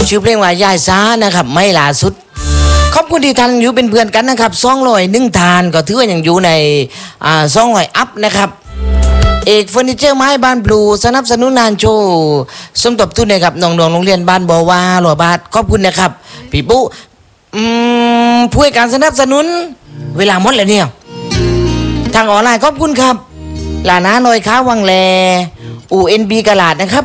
ชื่อเพลงว่ายายซานะครับไม่ล่าสุดขอบคุณที่ท่านอยู่เป็นเพื่อนกันนะครับ201ทานก็ถือว่ายังอยู่ใน200อัพนะครับเอกเฟอร์นิเจอร์ไม้บ้านบลูสนับสนุนงานโชว์สมทบทุนนะครับน้องๆโรงเรียนบ้านบวาหล่อบาทขอบคุณนะครับพี่ปุ๊ผู้ให้การสนับสนุนเวลาหมดแล้วเนี่ยทางออนไลน์ขอบคุณครับลานาหน่อยค้าวังแลUNB กะลาดนะครับ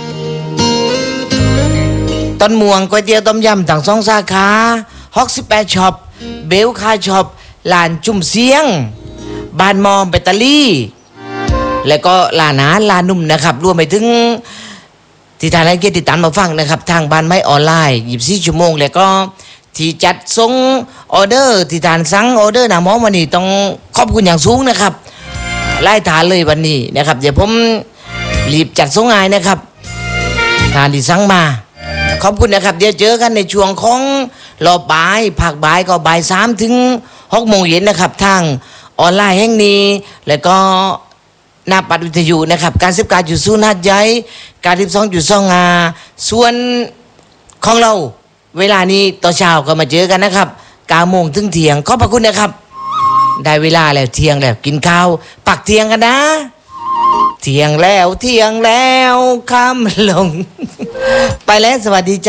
ต้นม่วงก๋วยเตี๋ยวต้มยำต่าง2สาขา68ช็อปเบลคาช็อปลานจุ่มเสียงบ้านมอมแบตเตอรี่แล้วก็ลานาลานุ่มนะครับรวมไปถึงที่ทางรายการติดตามมาฟังนะครับทางบ้านไม้ออนไลน์24ชั่วโมงแล้วก็ที่จัดส่งออเดอร์ที่ทานสั่งออเดอร์นะหมอวันนี้ต้องขอบคุณอย่างสูงนะครับไล่ทานเลยวันนี้นะครับเดี๋ยวผมรีบจัดส่งงานนะครับทานที่สั่งมาขอบคุณนะครับเดี๋ยวเจอกันในช่วงของรอบบ่ายภาคบ่ายก็บ่าย3 ถึง 6 โมงเย็นนะครับทางออนไลน์แห่งนี้แล้วก็หน้าปัดวิทยุนะครับการ19.0หัดใหญ่การ12.2ส่วนของเราเวลานี้ตอนเช้าก็มาเจอกันนะครับ9 โมงถึงเที่ยงขอบพระคุณนะครับได้เวลาแล้วเที่ยงแล้วกินข้าวปักเที่ยงกันนะเที่ยงแล้วค่ำลงไปแล้วสวัสดีจ้า